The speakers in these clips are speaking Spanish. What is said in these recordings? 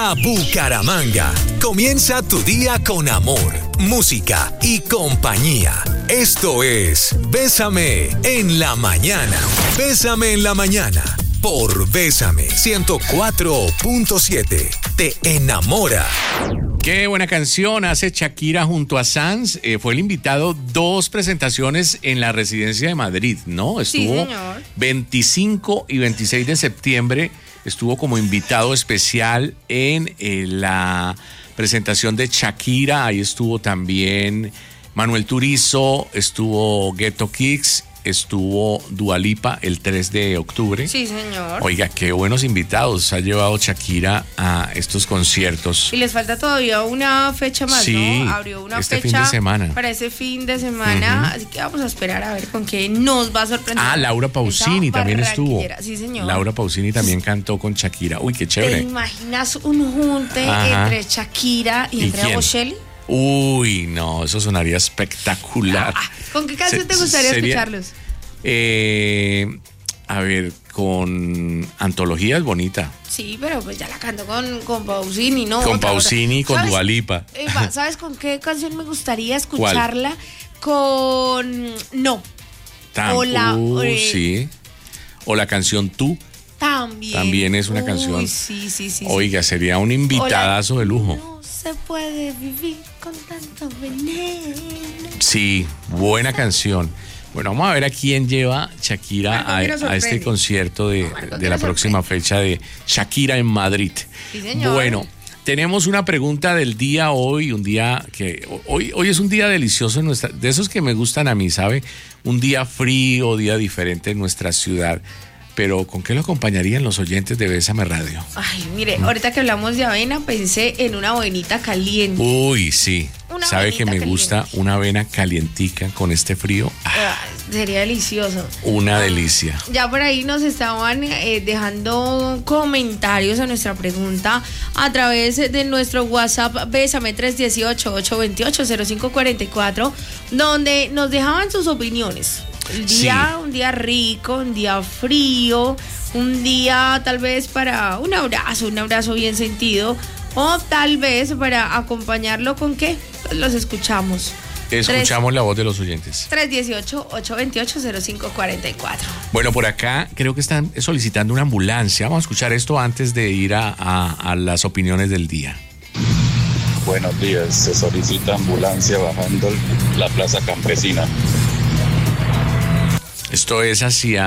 A Bucaramanga. Comienza tu día con amor, música y compañía. Esto es Bésame en la mañana. Bésame en la mañana por Bésame 104.7. Te enamora. Qué buena canción hace Shakira junto a Sanz. Fue el invitado 2 presentaciones en la Residencia de Madrid, ¿no? Estuvo sí, señor. 25 y 26 de septiembre. Estuvo como invitado especial en la presentación de Shakira. Ahí estuvo también Manuel Turizo, estuvo Ghetto Kids, estuvo Dua Lipa el 3 de octubre. Sí, señor. Oiga, qué buenos invitados ha llevado Shakira a estos conciertos. Y les falta todavía una fecha más, sí, ¿no? Abrió una este fecha fin de semana. para ese fin de semana, así que vamos a esperar a ver con qué nos va a sorprender. Ah, Laura Pausini también estuvo. Sí, señor. Laura Pausini también cantó con Shakira. Uy, qué ¿Te chévere. imaginas un junte entre Shakira y Andrea Bocelli? Uy, no, eso sonaría espectacular. ¿Con qué canción te gustaría escucharlos? A ver, con Antología es bonita. Sí, pero pues ya la canto con Pausini, ¿no? Con Pausini y con Dua Lipa. ¿Sabes con qué canción me gustaría escucharla? Con No. Sí. O la canción Tú. También es una canción. Sí. Oiga, sería un invitadazo de lujo. No se puede vivir con tanto veneno. Sí, buena canción. Bueno, vamos a ver a quién lleva Shakira a este concierto de la próxima fecha de Shakira en Madrid. Sí, señor. Bueno, tenemos una pregunta del día hoy, un día que hoy es un día delicioso de esos que me gustan a mí, ¿sabe? Un día frío, día diferente en nuestra ciudad. Pero ¿con qué lo acompañarían los oyentes de Bésame Radio? Ay, mire, ahorita que hablamos de avena, pensé en una avenita caliente. Uy, sí. ¿Sabe que me caliente. gusta una avena calientica con este frío? Sería delicioso. Una delicia. Ya por ahí nos estaban dejando comentarios a nuestra pregunta a través de nuestro WhatsApp Bésame 318-828-0544, donde nos dejaban sus opiniones. Un día rico, un día frío, un día tal vez para un abrazo bien sentido, o tal vez para acompañarlo con qué, pues los escuchamos. Escuchamos la voz de los oyentes. 318-828-0544. Bueno, por acá creo que están solicitando una ambulancia. Vamos a escuchar esto antes de ir a las opiniones del día. Buenos días, se solicita ambulancia bajando la Plaza Campesina. Esto es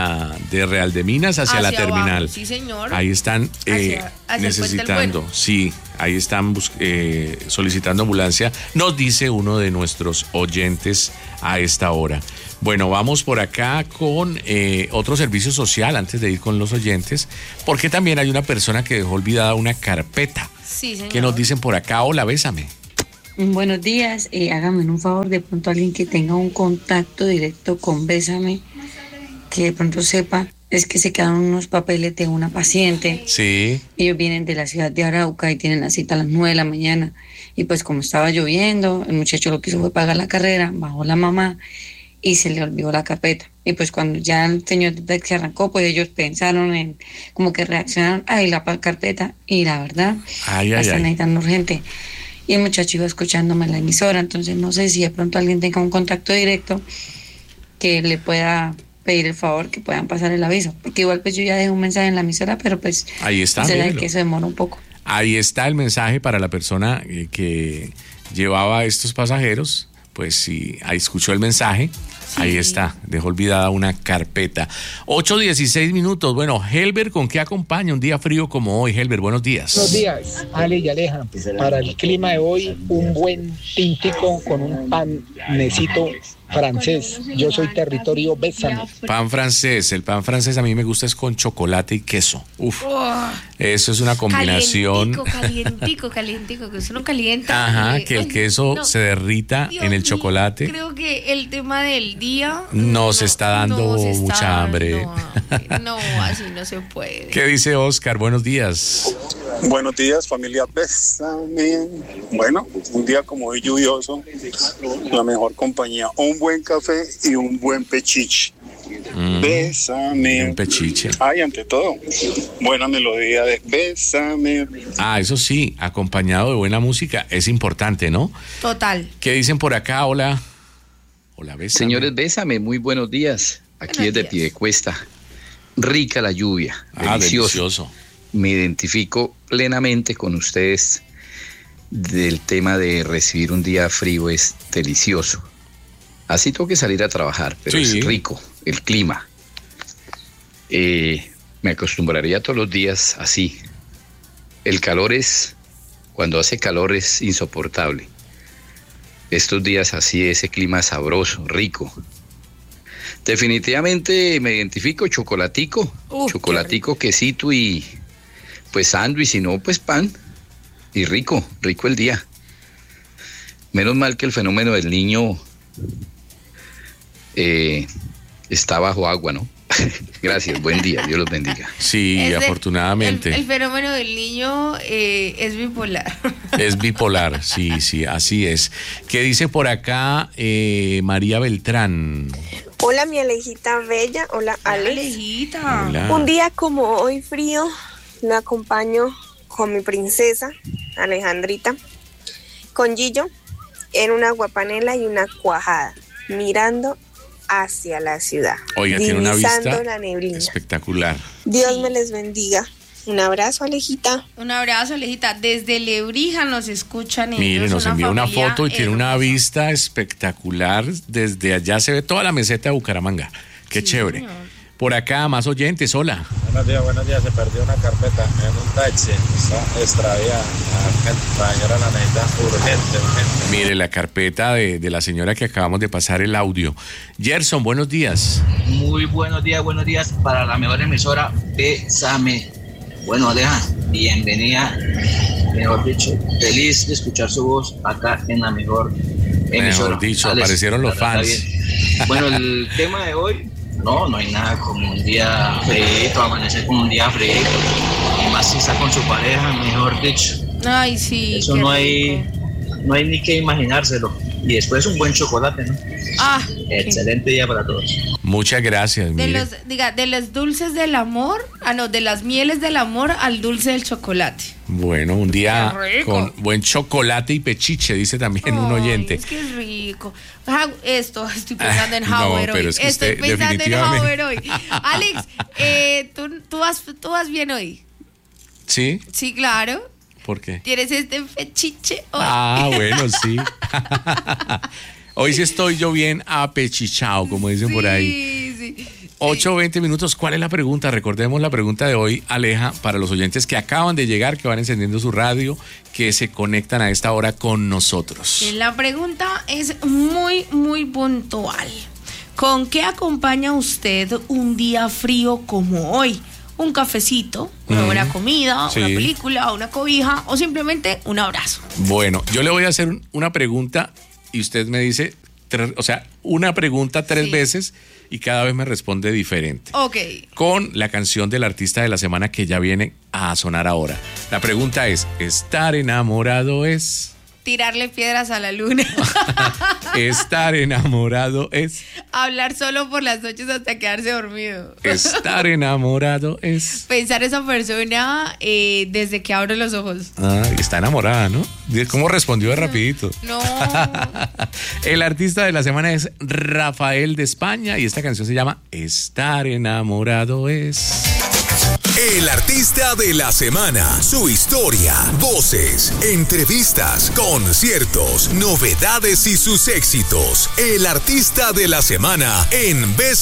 de Real de Minas hacia la terminal. Abajo, sí, señor. Ahí están hacia necesitando, sí, ahí están solicitando ambulancia. Nos dice uno de nuestros oyentes a esta hora. Bueno, vamos por acá con otro servicio social antes de ir con los oyentes, porque también hay una persona que dejó olvidada una carpeta. Sí, señor. ¿Qué nos dicen por acá? Hola, bésame. Buenos días, hágame un favor, de pronto alguien que tenga un contacto directo con Bésame, que de pronto sepa, es que se quedaron unos papeles de una paciente. Sí. Ellos vienen de la ciudad de Arauca y tienen la cita a las 9 de la mañana. Y pues como estaba lloviendo, el muchacho lo que hizo fue pagar la carrera, bajó la mamá y se le olvidó la carpeta. Y pues cuando ya el señor se arrancó, pues ellos pensaron en, como que reaccionaron, la carpeta, y la verdad, la están necesitando urgente. Y el muchacho iba escuchándome en la emisora, entonces no sé si de pronto alguien tenga un contacto directo que le pueda pedir el favor que puedan pasar el aviso, porque igual pues yo ya dejé un mensaje en la emisora, pero pues ahí está, que eso demora un poco. Ahí está el mensaje para la persona que llevaba a estos pasajeros, pues si ahí escuchó el mensaje, sí. Ahí está, dejó olvidada una carpeta. 8:16 minutos. Bueno, Helber, ¿con qué acompaña un día frío como hoy? Helber, buenos días. Buenos días, Ale y Aleja. Para el clima de hoy, un buen tintico con un panecito francés. Yo soy territorio Bésame. Pan francés. El pan francés a mí me gusta es con chocolate y queso. Uf. Eso es una combinación. Calientico, que eso no calienta. Ajá, que el queso se derrita en el chocolate. Creo que el tema del día nos está dando mucha hambre. No, así no se puede. ¿Qué dice Oscar? Buenos días. Buenos días, familia Bésame. Bueno, un día como hoy lluvioso, la mejor compañía, un buen café y un buen pechiche. Bésame. Un pechiche. Ay, ante todo, buena melodía de Bésame. Ah, eso sí, acompañado de buena música, es importante, ¿no? Total. ¿Qué dicen por acá? Hola. Hola, Bésame. Señores, Bésame, muy buenos días. Aquí desde Piedecuesta. Rica la lluvia, delicioso. Me identifico plenamente con ustedes del tema de recibir un día frío, es delicioso. Así tengo que salir a trabajar, pero sí, es rico el clima. Me acostumbraría todos los días así. El calor cuando hace calor es insoportable. Estos días así, ese clima sabroso, rico. Definitivamente me identifico, chocolatico, quesito y pues sándwich, si no, pues pan. Y rico el día. Menos mal que el fenómeno del niño está bajo agua, ¿no? Gracias, buen día, Dios los bendiga. Sí, afortunadamente. El fenómeno del niño es bipolar. Es bipolar, sí, así es. ¿Qué dice por acá María Beltrán? Hola, mi Alejita bella. Hola, Alex. Alejita. Hola. Un día como hoy frío, me acompaño con mi princesa, Alejandrita, con Gillo, en una aguapanela y una cuajada, mirando hacia la ciudad. Oiga, tiene una vista la neblina. espectacular. Dios me les bendiga. Un abrazo, Alejita. Un abrazo, Alejita. Desde Lebrija nos escuchan ellos. Mire, nos envió una foto y tiene una hermosa. vista espectacular. Desde allá se ve toda la meseta de Bucaramanga. Qué Sí, chévere. señor. Por acá, más oyentes, hola. Buenos días. Se perdió una carpeta en un taxi. Está extraviada. La señora la necesita urgente. Mire, la carpeta de la señora que acabamos de pasar el audio. Gerson, buenos días. Muy buenos días para la mejor emisora, Bésame. Bueno, Aleja, bienvenida, mejor dicho, feliz de escuchar su voz acá en la mejor emisora. Mejor dicho, Alex, aparecieron los fans. Bueno, el tema de hoy, no hay nada como un día frío, amanecer con un día frío, y más si está con su pareja, mejor dicho. Ay, sí. Eso no hay ni que imaginárselo. Y después un buen chocolate, ¿no? Ah, excelente día para todos. Muchas gracias. de Mire. los dulces del amor, de las mieles del amor al dulce del chocolate. Bueno, un día Qué rico. con buen chocolate y pechiche, dice también un oyente. Es que es rico. Estoy pensando en no, Hauer pero hoy. es que Estoy usted pensando en definitivamente- Hauer hoy. Alex, ¿tú vas bien hoy? ¿Sí? Sí, claro. ¿Por qué? ¿Tienes este pechiche hoy? Ah, bueno, sí. Hoy sí estoy yo bien apechichado, como dicen por ahí. Sí. 8:20 minutos. ¿Cuál es la pregunta? Recordemos la pregunta de hoy, Aleja, para los oyentes que acaban de llegar, que van encendiendo su radio, que se conectan a esta hora con nosotros. La pregunta es muy, muy puntual. ¿Con qué acompaña usted un día frío como hoy? ¿Un cafecito, una buena comida, Sí. una película, una cobija o simplemente un abrazo? Bueno, yo le voy a hacer una pregunta y usted me dice, una pregunta 3 veces y cada vez me responde diferente. Ok. Con la canción del artista de la semana que ya viene a sonar ahora. La pregunta es, ¿estar enamorado es? Tirarle piedras a la luna. Estar enamorado es. Hablar solo por las noches hasta quedarse dormido. Estar enamorado es. Pensar esa persona desde que abro los ojos. Está enamorada, ¿no? ¿Cómo respondió de rapidito? No. El artista de la semana es Rafael de España y esta canción se llama Estar enamorado es. El artista de la semana, su historia, voces, entrevistas, conciertos, novedades y sus éxitos. El artista de la semana en Bésame.